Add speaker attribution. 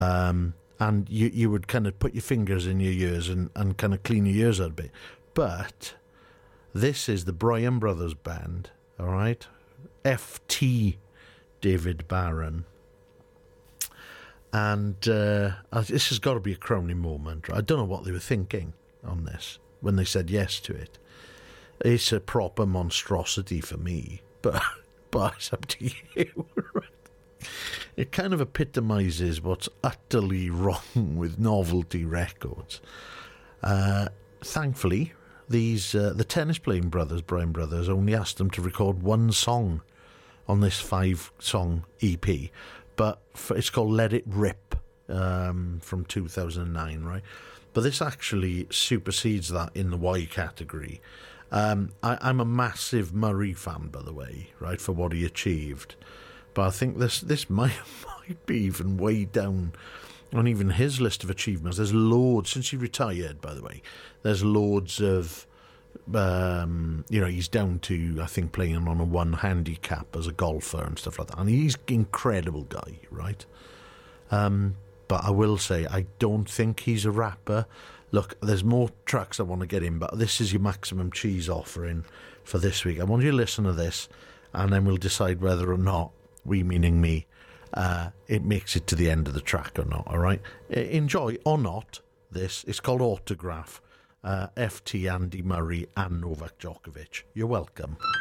Speaker 1: And you would kind of put your fingers in your ears and kind of clean your ears out a bit. But this is the Bryan Brothers Band, all right? FT David Barron. And this has got to be a crowning moment. Right? I don't know what they were thinking on this when they said yes to it. It's a proper monstrosity for me, but it's up to you. It kind of epitomises what's utterly wrong with novelty records. Thankfully, the tennis-playing brothers, Bryan Brothers, only asked them to record one song on this 5-song EP, but it's called Let It Rip from 2009, right? But this actually supersedes that in the Y category. I'm a massive Murray fan, by the way, right, for what he achieved. But I think this might be even way down on even his list of achievements. There's loads, since he retired, by the way, there's loads of, he's down to, I think, playing on a 1 handicap as a golfer and stuff like that. And he's an incredible guy, right? But I will say, I don't think he's a rapper. Look, there's more tracks I want to get in, but this is your Maximum Cheese offering for this week. I want you to listen to this, and then we'll decide whether or not, we meaning me, it makes it to the end of the track or not, all right? Enjoy or not this. It's called Autograph. FT, Andy Murray and Novak Djokovic. You're welcome.